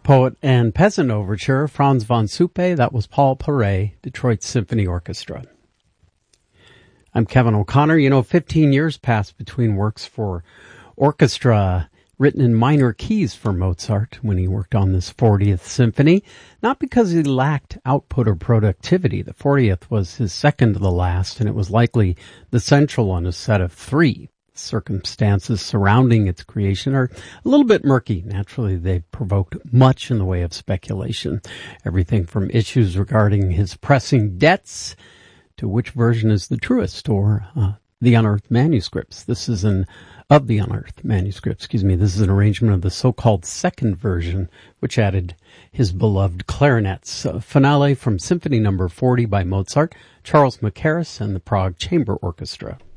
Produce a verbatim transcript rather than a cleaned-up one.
Poet and Peasant Overture, Franz von Suppe. That was Paul Paray, Detroit Symphony Orchestra. I'm Kevin O'Connor. You know, fifteen years passed between works for orchestra written in minor keys for Mozart when he worked on this fortieth symphony, not because he lacked output or productivity. The fortieth was his second to the last, and it was likely the central on a set of three. Circumstances surrounding its creation are a little bit murky. Naturally, they've provoked much in the way of speculation. Everything from issues regarding his pressing debts to which version is the truest, or uh, the unearthed manuscripts. This is an of the unearthed manuscripts, excuse me. This is an arrangement of the so-called second version, which added his beloved clarinets. A finale from Symphony Number forty by Mozart, Charles Mackerras and the Prague Chamber Orchestra.